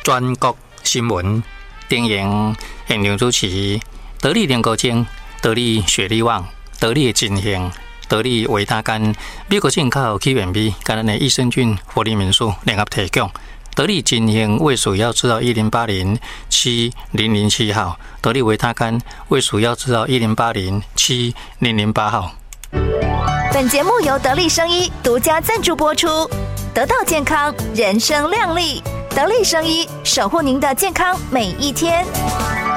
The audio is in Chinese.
全国新闻，丁莹现场主持，得力联合精，得力雪力旺，得力金兴，得力维他干，美国进口起源米，跟咱的益生菌活力民宿联合提供。得力金兴卫署要知道10807007号，得力维他干卫署要知道10807008号。 本节目由得力生医独家赞助播出，得到健康，人生亮丽。得力生医，守护您的健康每一天。